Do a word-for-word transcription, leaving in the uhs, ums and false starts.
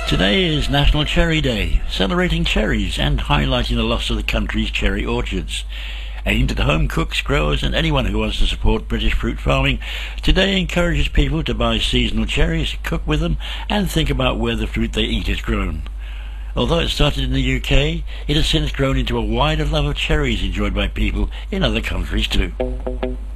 Today is National Cherry Day, celebrating cherries and highlighting the loss of the country's cherry orchards. Aimed at home cooks, growers and anyone who wants to support British fruit farming, today encourages people to buy seasonal cherries, cook with them and think about where the fruit they eat is grown. Although it started in the U K, it has since grown into a wider love of cherries enjoyed by people in other countries too.